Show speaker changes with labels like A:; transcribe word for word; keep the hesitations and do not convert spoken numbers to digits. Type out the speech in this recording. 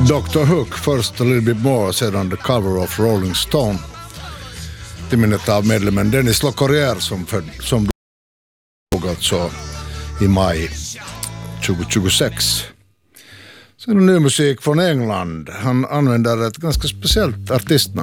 A: doktor Hook, först A Little Bit More, sedan The Cover of Rolling Stone. Till minnet av medlemmen Dennis Locorriere som, för, som dog alltså i maj tjugohundratjugosex. Sen är ny musik från England. Han använder ett ganska speciellt artistnamn.